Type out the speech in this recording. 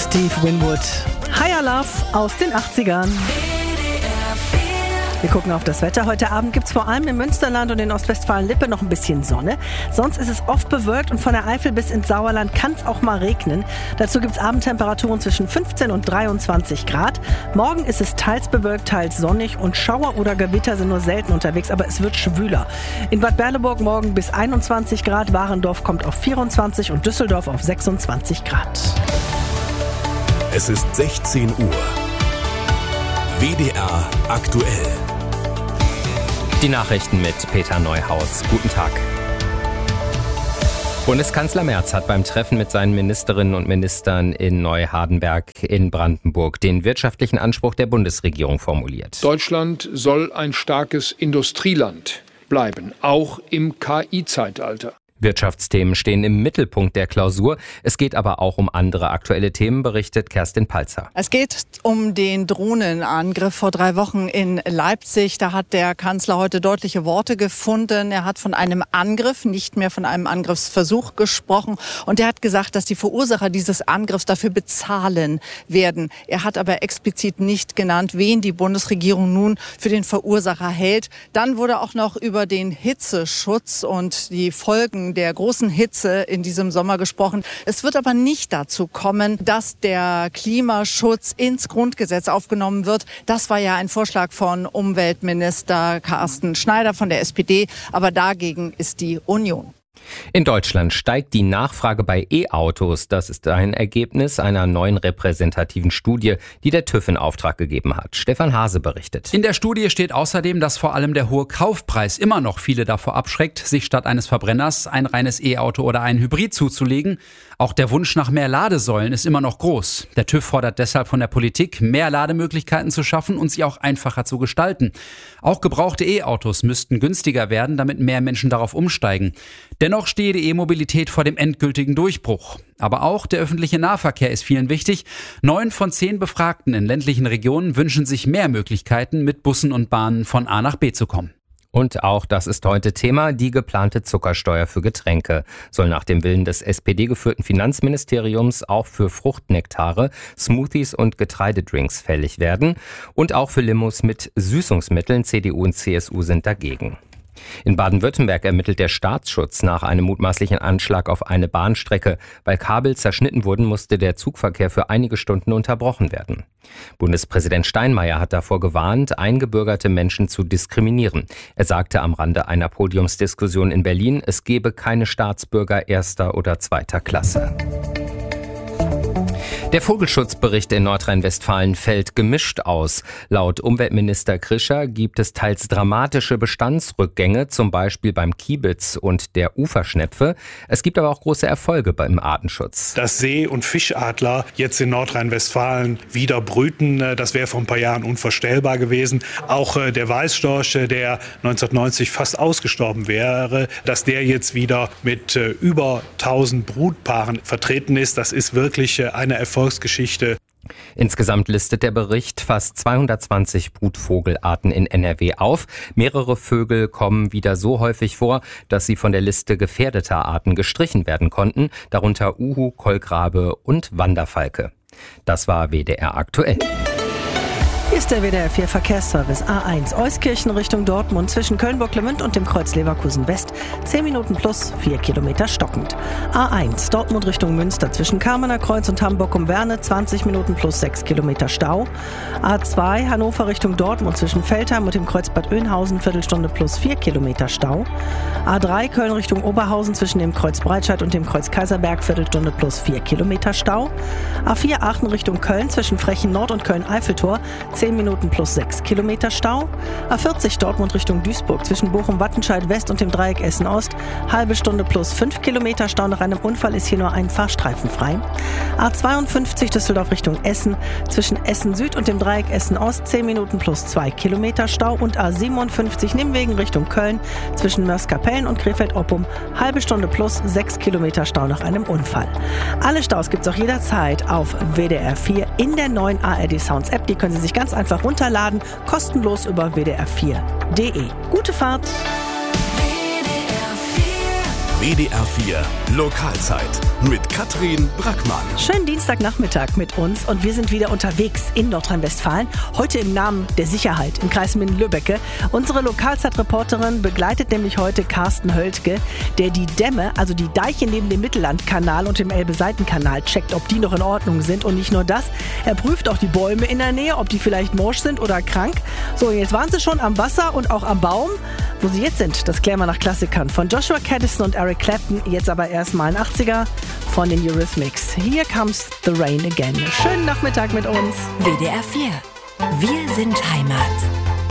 Steve Winwood. Higher Love aus den 80ern. Wir gucken auf das Wetter. Heute Abend gibt es vor allem im Münsterland und in Ostwestfalen-Lippe noch ein bisschen Sonne. Sonst ist es oft bewölkt und von der Eifel bis ins Sauerland kann es auch mal regnen. Dazu gibt es Abendtemperaturen zwischen 15 und 23 Grad. Morgen ist es teils bewölkt, teils sonnig und Schauer oder Gewitter sind nur selten unterwegs, aber es wird schwüler. In Bad Berleburg morgen bis 21 Grad, Warendorf kommt auf 24 und Düsseldorf auf 26 Grad. Es ist 16 Uhr. WDR aktuell. Die Nachrichten mit Peter Neuhaus. Guten Tag. Bundeskanzler Merz hat beim Treffen mit seinen Ministerinnen und Ministern in Neuhardenberg in Brandenburg den wirtschaftlichen Anspruch der Bundesregierung formuliert. Deutschland soll ein starkes Industrieland bleiben, auch im KI-Zeitalter. Wirtschaftsthemen stehen im Mittelpunkt der Klausur. Es geht aber auch um andere aktuelle Themen, berichtet Kerstin Palzer. Es geht um den Drohnenangriff vor 3 Wochen in Leipzig. Da hat der Kanzler heute deutliche Worte gefunden. Er hat von einem Angriff, nicht mehr von einem Angriffsversuch gesprochen. Und er hat gesagt, dass die Verursacher dieses Angriffs dafür bezahlen werden. Er hat aber explizit nicht genannt, wen die Bundesregierung nun für den Verursacher hält. Dann wurde auch noch über den Hitzeschutz und die Folgen der großen Hitze in diesem Sommer gesprochen. Es wird aber nicht dazu kommen, dass der Klimaschutz ins Grundgesetz aufgenommen wird. Das war ja ein Vorschlag von Umweltminister Carsten Schneider von der SPD, aber dagegen ist die Union. In Deutschland steigt die Nachfrage bei E-Autos. Das ist ein Ergebnis einer neuen repräsentativen Studie, die der TÜV in Auftrag gegeben hat. Stefan Hase berichtet. In der Studie steht außerdem, dass vor allem der hohe Kaufpreis immer noch viele davor abschreckt, sich statt eines Verbrenners ein reines E-Auto oder ein Hybrid zuzulegen. Auch der Wunsch nach mehr Ladesäulen ist immer noch groß. Der TÜV fordert deshalb von der Politik, mehr Lademöglichkeiten zu schaffen und sie auch einfacher zu gestalten. Auch gebrauchte E-Autos müssten günstiger werden, damit mehr Menschen darauf umsteigen. Dennoch stehe die E-Mobilität vor dem endgültigen Durchbruch. Aber auch der öffentliche Nahverkehr ist vielen wichtig. 9 von 10 Befragten in ländlichen Regionen wünschen sich mehr Möglichkeiten, mit Bussen und Bahnen von A nach B zu kommen. Und auch das ist heute Thema. Die geplante Zuckersteuer für Getränke soll nach dem Willen des SPD-geführten Finanzministeriums auch für Fruchtnektare, Smoothies und Getreidedrinks fällig werden. Und auch für Limos mit Süßungsmitteln. CDU und CSU sind dagegen. In Baden-Württemberg ermittelt der Staatsschutz nach einem mutmaßlichen Anschlag auf eine Bahnstrecke. Weil Kabel zerschnitten wurden, musste der Zugverkehr für einige Stunden unterbrochen werden. Bundespräsident Steinmeier hat davor gewarnt, eingebürgerte Menschen zu diskriminieren. Er sagte am Rande einer Podiumsdiskussion in Berlin, es gebe keine Staatsbürger erster oder zweiter Klasse. Der Vogelschutzbericht in Nordrhein-Westfalen fällt gemischt aus. Laut Umweltminister Krischer gibt es teils dramatische Bestandsrückgänge, zum Beispiel beim Kiebitz und der Uferschnepfe. Es gibt aber auch große Erfolge beim Artenschutz. Dass See- und Fischadler jetzt in Nordrhein-Westfalen wieder brüten, das wäre vor ein paar Jahren unvorstellbar gewesen. Auch der Weißstorch, der 1990 fast ausgestorben wäre, dass der jetzt wieder mit über 1000 Brutpaaren vertreten ist, das ist wirklich eine Erfolgsgeschichte. Insgesamt listet der Bericht fast 220 Brutvogelarten in NRW auf. Mehrere Vögel kommen wieder so häufig vor, dass sie von der Liste gefährdeter Arten gestrichen werden konnten, darunter Uhu, Kolkrabe und Wanderfalke. Das war WDR aktuell. Hier ist der WDR 4 Verkehrsservice A1 Euskirchen Richtung Dortmund zwischen Köln-Burglemünd und dem Kreuz Leverkusen West 10 Minuten plus 4 Kilometer stockend. A1 Dortmund Richtung Münster zwischen Kamener Kreuz und Hamburg-um-Werne 20 Minuten plus 6 Kilometer Stau. A2 Hannover Richtung Dortmund zwischen Veltheim und dem Kreuz Bad Oeynhausen Viertelstunde plus 4 Kilometer Stau. A3 Köln Richtung Oberhausen zwischen dem Kreuz Breitscheid und dem Kreuz Kaiserberg Viertelstunde plus 4 Kilometer Stau. A4 Aachen Richtung Köln zwischen Frechen Nord und Köln-Eiffeltor 10 Minuten plus 6 Kilometer Stau. A40 Dortmund Richtung Duisburg zwischen Bochum-Wattenscheid West und dem Dreieck Essen-Ost. Halbe Stunde plus 5 Kilometer Stau. Nach einem Unfall ist hier nur ein Fahrstreifen frei. A52 Düsseldorf Richtung Essen zwischen Essen Süd und dem Dreieck Essen-Ost 10 Minuten plus 2 Kilometer Stau. Und A57 Nimwegen Richtung Köln zwischen Mörs-Kapellen und Krefeld-Oppum. Halbe Stunde plus 6 Kilometer Stau nach einem Unfall. Alle Staus gibt es auch jederzeit auf WDR 4 in der neuen ARD Sounds App. Die können Sie sich ganz einfach runterladen, kostenlos über wdr4.de. Gute Fahrt! WDR 4 WDR 4 Lokalzeit mit Katrin Brackmann. Schönen Dienstagnachmittag mit uns und wir sind wieder unterwegs in Nordrhein-Westfalen. Heute im Namen der Sicherheit im Kreis Minden-Lübbecke. Unsere Lokalzeitreporterin begleitet nämlich heute Carsten Höltke, der die Dämme, also die Deiche neben dem Mittellandkanal und dem Elbe-Seitenkanal checkt, ob die noch in Ordnung sind. Und nicht nur das, er prüft auch die Bäume in der Nähe, ob die vielleicht morsch sind oder krank. So, jetzt waren sie schon am Wasser und auch am Baum. Wo sie jetzt sind, das klären wir nach Klassikern von Joshua Caddison und Eric Clapton. Jetzt aber erstmal ein 80er von den Eurythmics. Here Comes the Rain Again. Schönen Nachmittag mit uns. WDR 4. Wir sind Heimat.